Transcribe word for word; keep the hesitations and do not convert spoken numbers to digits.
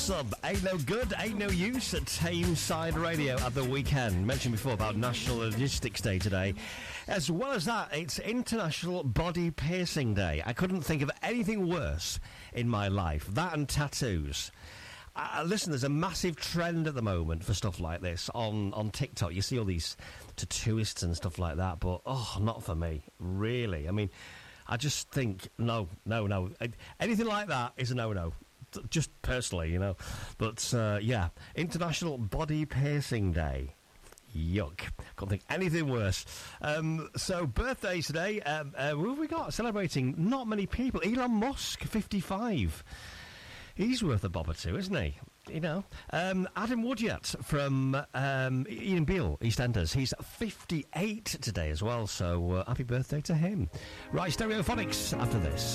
Sub, ain't no good, ain't no use at Tameside Radio at the weekend. Mentioned before about National Logistics Day today. As well as that, it's International Body Piercing Day. I couldn't think of anything worse in my life. That and tattoos. Uh, listen, there's a massive trend at the moment for stuff like this on, on TikTok. You see all these tattooists and stuff like that, but, oh, not for me, really. I mean, I just think, no, no, no. Anything like that is a no-no. Just personally, you know. But, uh, yeah, International Body Piercing Day. Yuck. Can't think anything worse. Um, so, birthdays today. Um, uh, who have we got celebrating? Not many people. Elon Musk, fifty-five. He's worth a bob or two, isn't he? You know. Um, Adam Woodyard from um, Ian Beale, EastEnders. He's fifty-eight today as well, so uh, happy birthday to him. Right, Stereophonics after this.